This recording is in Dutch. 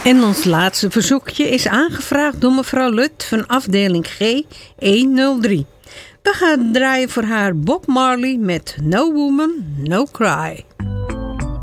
En ons laatste verzoekje is aangevraagd door mevrouw Lut van afdeling G103. We gaan draaien voor haar Bob Marley met No Woman, No Cry.